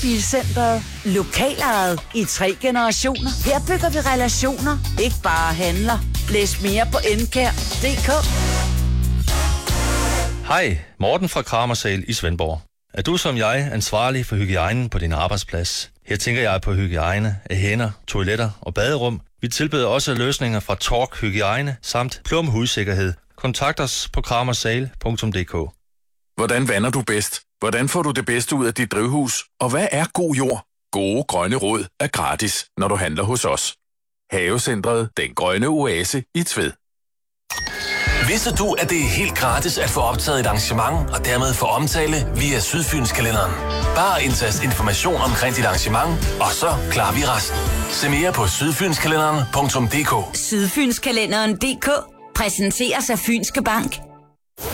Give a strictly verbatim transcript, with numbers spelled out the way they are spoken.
Bilcentret. Lokalejet i tre generationer. Her bygger vi relationer, ikke bare handler. Læs mere på enkær punktum d k. Hej, Morten fra Kramersal i Svendborg. Er du som jeg ansvarlig for hygiejnen på din arbejdsplads? Her tænker jeg på hygiejne af hænder, toiletter og baderum. Vi tilbyder også løsninger fra Tork Hygiejne samt Plum Hudsikkerhed. Kontakt os på kramersal punktum d k. Hvordan vander du bedst? Hvordan får du det bedste ud af dit drivhus? Og hvad er god jord? Gode grønne råd er gratis, når du handler hos os. Havecentret Den Grønne Oase i Tved. Vidste du, at det er helt gratis at få optaget et arrangement og dermed få omtale via Sydfynskalenderen? Bare indtast information omkring dit arrangement, og så klarer vi resten. Se mere på sydfynskalenderen punktum d k. Sydfynskalenderen punktum d k præsenteres af Fynske Bank.